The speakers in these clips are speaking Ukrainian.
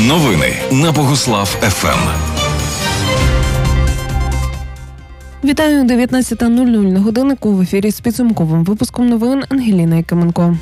Новини на Богуслав ФМ. Вітаю, 19:00 на годиннику. В ефірі з підсумковим випуском новин Ангеліна Якименко.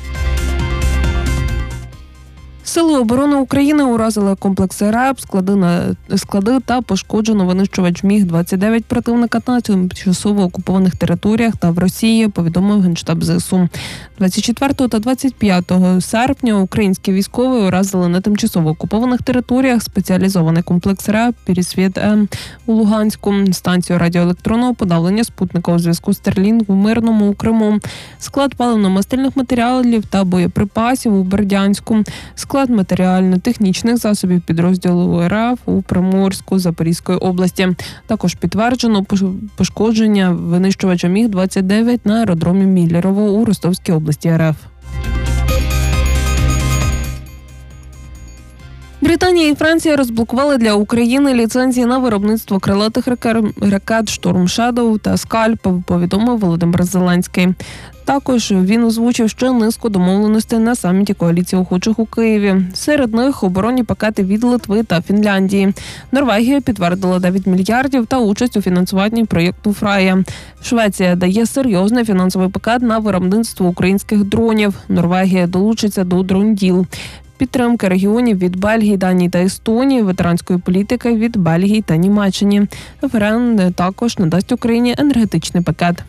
Сили оборони України уразили комплекси РЕБ, склади та пошкоджено винищувач МіГ-29 противника на тимчасово окупованих територіях та в Росії, повідомив Генштаб ЗСУ. 24 та 25 серпня українські військові уразили на тимчасово окупованих територіях спеціалізований комплекс РЕБ «Пересвіт-М» у Луганську, станцію радіоелектронного подавлення спутникового зв'язку «Старлінк» у Мирному у Криму, склад паливно-мастильних матеріалів та боєприпасів у Бердянську, склад матеріально-технічних засобів підрозділу РФ у Приморську Запорізької області. Також підтверджено пошкодження винищувача МіГ-29 на аеродромі Міллерово у Ростовській області РФ. Британія і Франція розблокували для України ліцензії на виробництво крилатих ракет «Шторм Шедоу» та «Скальп», повідомив Володимир Зеленський. Також він озвучив ще низку домовленостей на саміті коаліції охочих у Києві. Серед них оборонні пакети від Литви та Фінляндії. Норвегія підтвердила 9 мільярдів та участь у фінансуванні проєкту «Фрая». Швеція дає серйозний фінансовий пакет на виробництво українських дронів. Норвегія долучиться до «Дронділ». Підтримки регіонів від Бельгії, Данії та Естонії, ветеранської політики від Бельгії та Німеччини. ФРН також надасть Україні енергетичний пакет.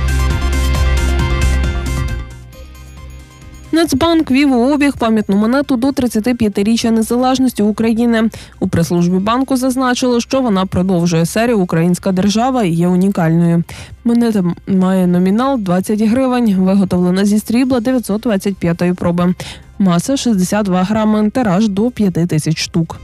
Нацбанк ввів у обіг пам'ятну монету до 35-річчя незалежності України. У прес-службі банку зазначили, що вона продовжує серію «Українська держава» і є унікальною. Монета має номінал 20 гривень, виготовлена зі срібла 925-ї проби. Маса 62 грами, тираж до 5000 штук.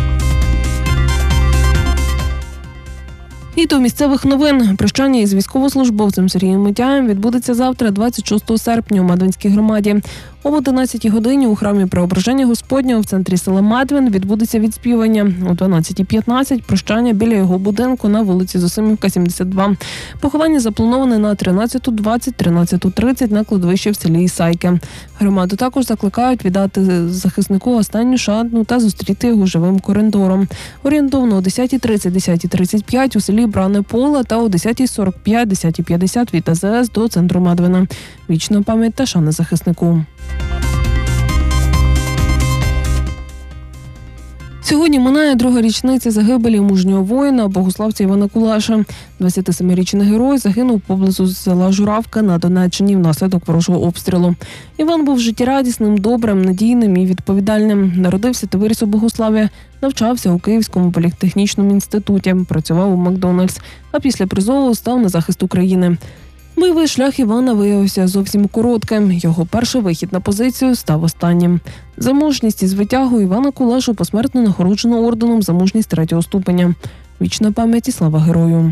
І до місцевих новин. Прощання із військовослужбовцем Сергієм Митяєм відбудеться завтра, 26 серпня, у Медвинській громаді. Об 11-й годині у храмі Преображення Господнього в центрі села Медвин відбудеться відспівання. О 12:15 прощання біля його будинку на вулиці Зосимівка, 72. Поховання заплановане на 13:20, 13:30 на кладовищі в селі Ісайки. Громаду також закликають віддати захиснику останню шану та зустріти його живим коридором. Орієнтовно о 10:30, 10:35 у селі Бране Поле та о 10:45, 10:50 від АЗС до центру Медвина. Вічна пам'ять та шана захиснику. Сьогодні минає друга річниця загибелі мужнього воїна, богославця Івана Кулаша. 27-річний герой загинув поблизу села Журавка на Донеччині внаслідок ворожого обстрілу. Іван був життєрадісним, добрим, надійним і відповідальним. Народився та виріс у Богославі, навчався у Київському політехнічному інституті, працював у Макдональдс, а після призову став на захист України. Бойовий шлях Івана виявився зовсім коротким. Його перший вихід на позицію став останнім. За мужність і звитягу Івана Кулашу посмертно нагороджено орденом за мужність 3-го ступеня. Вічна пам'ять і слава герою.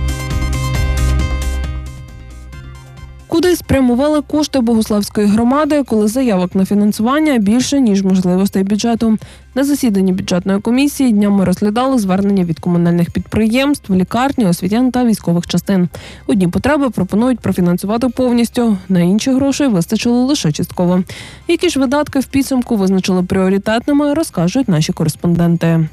Куди спрямували кошти Богуславської громади, коли заявок на фінансування більше, ніж можливостей бюджету? На засіданні бюджетної комісії днями розглядали звернення від комунальних підприємств, лікарні, освітян та військових частин. Одні потреби пропонують профінансувати повністю, на інші грошей вистачило лише частково. Які ж видатки в підсумку визначили пріоритетними, розкажуть наші кореспонденти.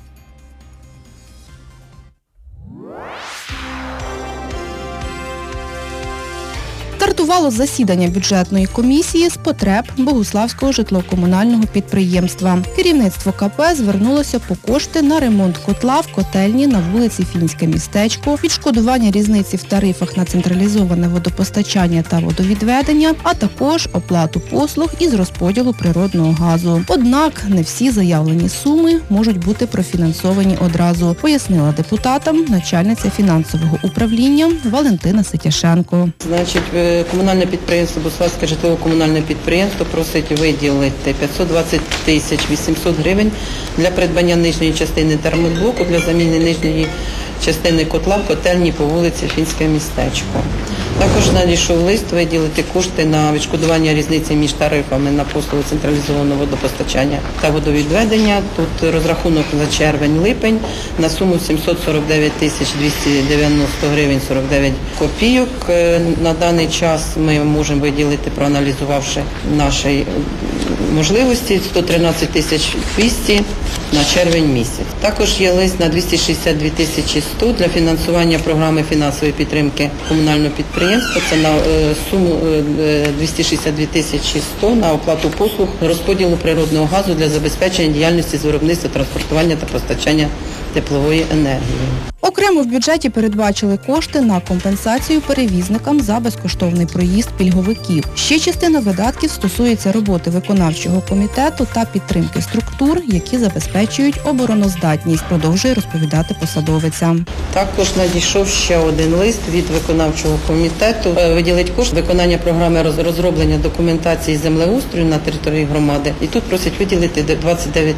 Стартувало засідання бюджетної комісії з потреб Богуславського житлово-комунального підприємства. Керівництво КП звернулося по кошти на ремонт котла в котельні на вулиці Фінське містечко, відшкодування різниці в тарифах на централізоване водопостачання та водовідведення, а також оплату послуг із розподілу природного газу. Однак не всі заявлені суми можуть бути профінансовані одразу, пояснила депутатам начальниця фінансового управління Валентина Ситяшенко. Комунальне підприємство, Богуславське житлово-комунальне підприємство просить виділити 520 800 гривень для придбання нижньої частини термоблоку для заміни нижньої частини котла в котельні по вулиці Фінське містечко. Також надійшов лист виділити кошти на відшкодування різниці між тарифами на послуги централізованого водопостачання та водовідведення. Тут розрахунок за червень-липень на суму 749 290 гривень 49 копійок. На даний час ми можемо виділити, проаналізувавши наші можливості, 113 200 на червень місяць. Також є лист на 262 100 для фінансування програми фінансової підтримки комунального підприємства. Це на суму 262 100 на оплату послуг розподілу природного газу для забезпечення діяльності з виробництва, транспортування та постачання теплової енергії. Окремо в бюджеті передбачили кошти на компенсацію перевізникам за безкоштовний проїзд пільговиків. Ще частина видатків стосується роботи виконавчого комітету та підтримки структур, які забезпечують обороноздатність, продовжує розповідати посадовиця. Також надійшов ще один лист від виконавчого комітету. Виділить кошти виконання програми розроблення документації землеустрою на території громади. І тут просять виділити 29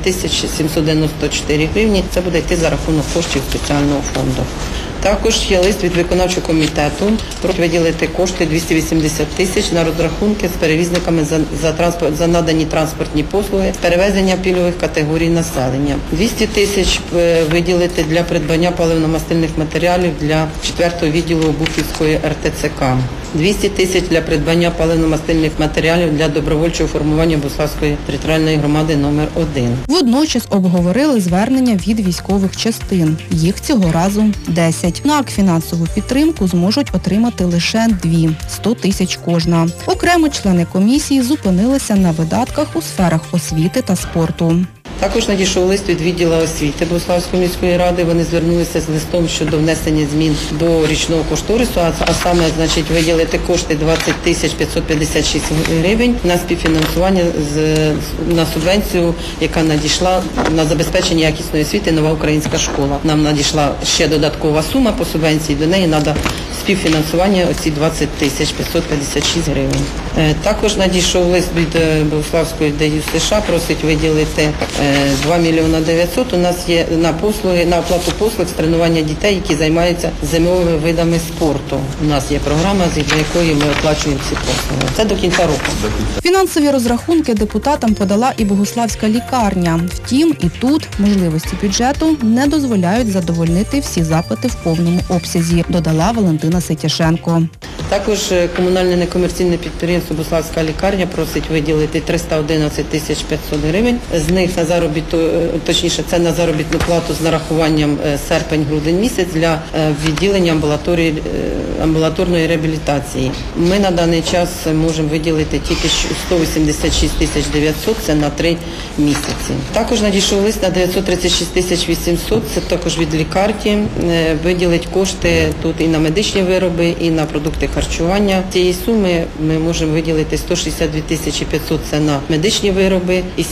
794 гривні. Це буде йти за рахунок коштів спеціального фонду. Також є лист від виконавчого комітету про виділити кошти 280 тисяч на розрахунки з перевізниками за надані транспортні послуги з перевезення пільгових категорій населення. 200 тисяч виділити для придбання паливно-мастильних матеріалів для 4-го відділу Обухівської РТЦК. 200 тисяч для придбання паливно-мастильних матеріалів для добровольчого формування Богуславської територіальної громади номер 1. Водночас обговорили звернення від військових частин. Їх цього разу 10. На фінансову підтримку зможуть отримати лише 2 – 100 тисяч кожна. Окремо члени комісії зупинилися на видатках у сферах освіти та спорту. Також надійшов лист від відділу освіти Богуславської міської ради. Вони звернулися з листом щодо внесення змін до річного кошторису, а саме, виділити кошти 20 556 гривень на співфінансування на субвенцію, яка надійшла на забезпечення якісної освіти «Нова українська школа». Нам надійшла ще додаткова сума по субвенції, до неї треба співфінансування оці 20 556 гривень. Також надійшов лист від Богуславської ДЮСШ, просить виділити 2 мільйона 900 у нас є на оплату послуг з тренування дітей, які займаються зимовими видами спорту. У нас є програма, з якої ми оплачуємо ці послуги. Це до кінця року. Фінансові розрахунки депутатам подала і Богуславська лікарня. Втім, і тут можливості бюджету не дозволяють задовольнити всі запити в повному обсязі, додала Валентина Ситяшенко. Також комунальне некомерційне підприємство «Богуславська лікарня» просить виділити 311 500 гривень. З них це на заробітну плату з нарахуванням серпень-грудень місяць для відділення амбулаторної реабілітації. Ми на даний час можемо виділити тільки 186 900, це на 3 місяці. Також надійшов лист на 936 800, це також від лікарні. Виділить кошти тут і на медичні вироби, і на продукти харчування. Цієї суми ми можемо виділити 162 500 – це на медичні вироби і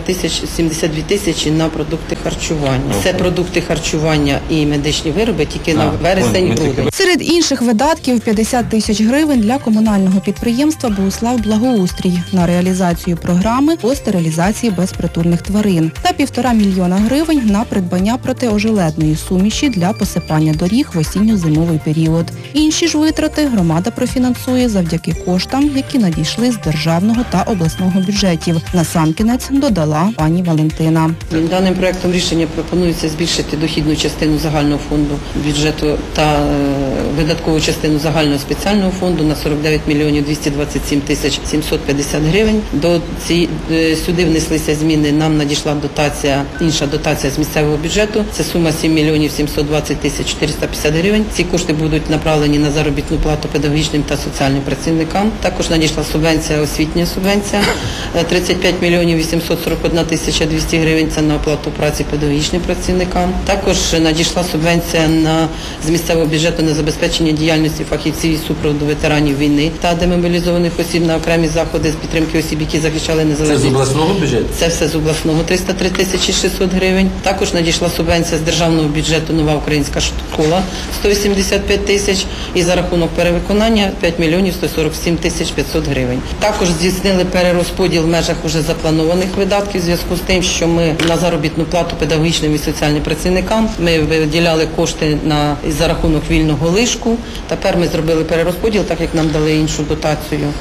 72 тисячі на продукти харчування. Це продукти харчування і медичні вироби тільки на вересень-грудень. Серед інших видатків 50 тисяч гривень для комунального підприємства «Богуслав-Благоустрій» на реалізацію програми по стерилізації безпритульних тварин та 1,5 мільйона гривень на придбання протиожеледної суміші для посипання доріг в осінньо-зимовий період. Інші ж витрати громада профінансує завдяки коштам, які надійшли з державного та обласного бюджетів. Насамкінець додала пані Валентина. Даним проектом рішення пропонується збільшити дохідну частину загального фонду бюджету та видаткову частину загального спеціального фонду на 49 мільйонів 227 тисяч 750 гривень. Сюди внеслися зміни, нам надійшла інша дотація з місцевого бюджету. Це сума 7 мільйонів 720 тисяч 450 гривень. Ці кошти будуть направлені на заробітну плату педагогічним та соціальним працівникам. Також надійшла освітня субвенція 35 мільйонів 841 тисяча 200 гривень. Це на оплату праці педагогічним працівникам. Також надійшла субвенція з місцевого бюджету на забезпечення діяльності фахівців із супроводу ветеранів війни та демобілізованих осіб на окремі заходи з підтримки осіб, які захищали незалежність. Це з обласного бюджету? Це все з обласного, 303 тисячі 600 гривень. Також надійшла субвенція з державного бюджету «Нова українська школа» 185 тисяч і за рахунок перевиконання 5 мільйонів 147 тисяч 500 гривень. Також здійснили перерозподіл в межах уже запланованих видатків в зв'язку з тим, що ми на заробітну плату педагогічним і соціальним працівникам ми виділяли кошти за рахунок вільного лишку. Тепер ми зробили перерозподіл, так як нам дали іншу дотацію.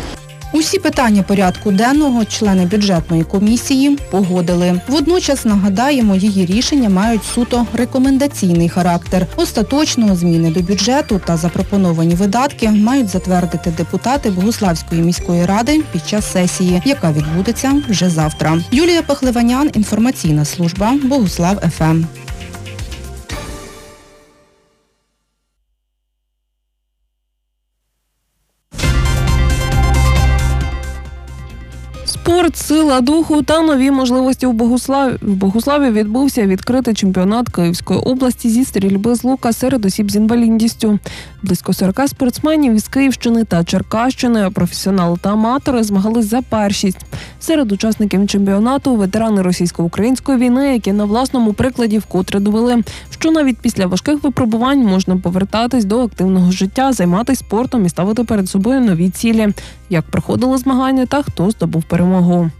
Усі питання порядку денного члени бюджетної комісії погодили. Водночас, нагадаємо, її рішення мають суто рекомендаційний характер. Остаточно зміни до бюджету та запропоновані видатки мають затвердити депутати Богуславської міської ради під час сесії, яка відбудеться вже завтра. Юлія Пахливанян, інформаційна служба Богуслав ФМ. Спорт, сила духу та нові можливості в Богуславі відбувся відкритий чемпіонат Київської області зі стрільби з лука серед осіб з інвалідністю. Близько 40 спортсменів із Київщини та Черкащини, професіонали та аматори змагались за першість. Серед учасників чемпіонату ветерани російсько-української війни, які на власному прикладі вкотре довели, що навіть після важких випробувань можна повертатись до активного життя, займатися спортом і ставити перед собою нові цілі. Як проходили змагання та хто здобув перемогу.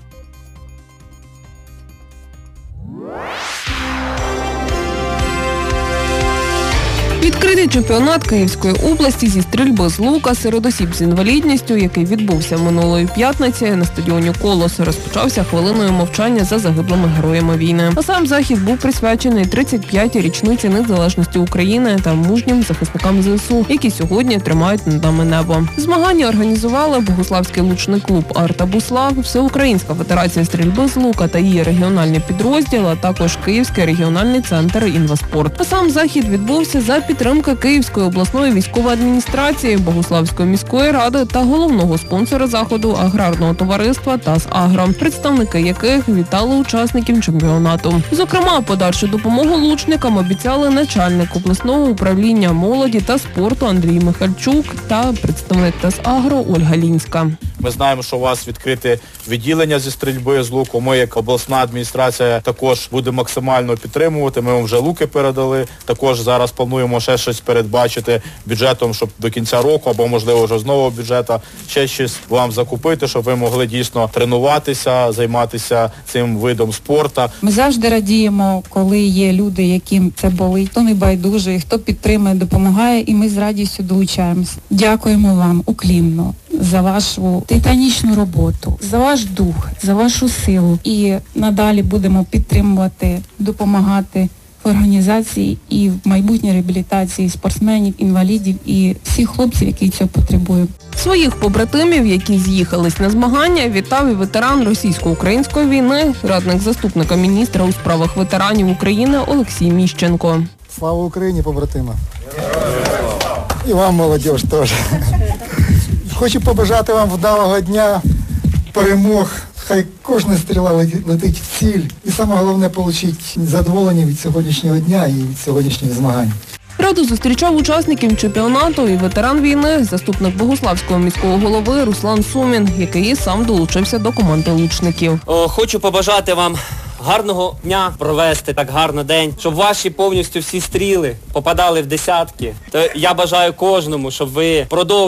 Відкритий чемпіонат Київської області зі стрільби з лука серед осіб з інвалідністю, який відбувся минулої п'ятниці на стадіоні «Колос», розпочався хвилиною мовчання за загиблими героями війни. А сам захід був присвячений 35-й річниці незалежності України та мужнім захисникам ЗСУ, які сьогодні тримають над нами небо. Змагання організували Богуславський лучний клуб «Арта Буслав», Всеукраїнська федерація стрільби з лука та її регіональні підрозділи, а також Київський регіональний центр «Інваспорт». А сам захід відбувся за підтримки Київської обласної військової адміністрації, Богуславської міської ради та головного спонсора заходу аграрного товариства «ТАСАгро», представники яких вітали учасників чемпіонату. Зокрема, подальшу допомогу лучникам обіцяли начальник обласного управління молоді та спорту Андрій Михальчук та представник «ТАСАгро» Ольга Лінська. Ми знаємо, що у вас відкрите відділення зі стрільби з луку. Ми, як обласна адміністрація, також будемо максимально підтримувати. Ми вам вже луки передали. Також зараз плануємо ще щось передбачити бюджетом, щоб до кінця року, або, можливо, вже з нового бюджету, ще щось вам закупити, щоб ви могли дійсно тренуватися, займатися цим видом спорту. Ми завжди радіємо, коли є люди, яким це болить, хто не байдужий, хто підтримує, допомагає, і ми з радістю долучаємося. Дякуємо вам уклінно за вашу титанічну роботу, за ваш дух, за вашу силу. І надалі будемо підтримувати, допомагати в організації і в майбутній реабілітації спортсменів, інвалідів і всіх хлопців, які цього потребують. Своїх побратимів, які з'їхались на змагання, вітав і ветеран російсько-української війни, радник заступника міністра у справах ветеранів України Олексій Міщенко. Слава Україні, побратима! І вам, молодіж, теж. Хочу побажати вам вдалого дня, перемог. Хай кожна стріла летить в ціль. І саме головне – отримати задоволення від сьогоднішнього дня і від сьогоднішніх змагань. Раду зустрічав учасників чемпіонату і ветеран війни, заступник Богуславського міського голови Руслан Сумін, який сам долучився до команди лучників. Хочу побажати вам гарного дня провести, так гарно день, щоб ваші повністю всі стріли попадали в десятки. То я бажаю кожному, щоб ви продовжували